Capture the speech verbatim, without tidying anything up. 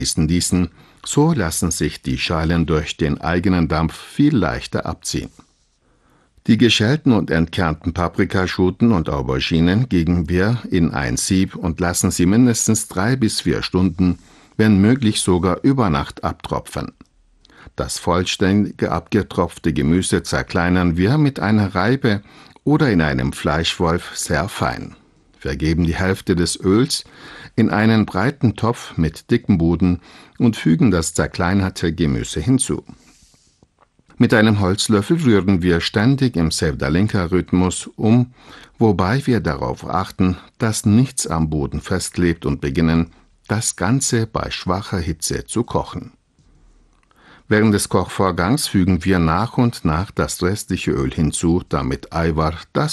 ließen, so lassen sich die Schalen durch den eigenen Dampf viel leichter abziehen. Die geschälten und entkernten Paprikaschoten und Auberginen geben wir in ein Sieb und lassen sie mindestens drei bis vier Stunden, wenn möglich sogar über Nacht abtropfen. Das vollständige abgetropfte Gemüse zerkleinern wir mit einer Reibe oder in einem Fleischwolf sehr fein. Wir geben die Hälfte des Öls in einen breiten Topf mit dickem Boden und fügen das zerkleinerte Gemüse hinzu. Mit einem Holzlöffel rühren wir ständig im Sevdalinka-Rhythmus um, wobei wir darauf achten, dass nichts am Boden festklebt und beginnen, das Ganze bei schwacher Hitze zu kochen. Während des Kochvorgangs fügen wir nach und nach das restliche Öl hinzu, damit Eiwar, das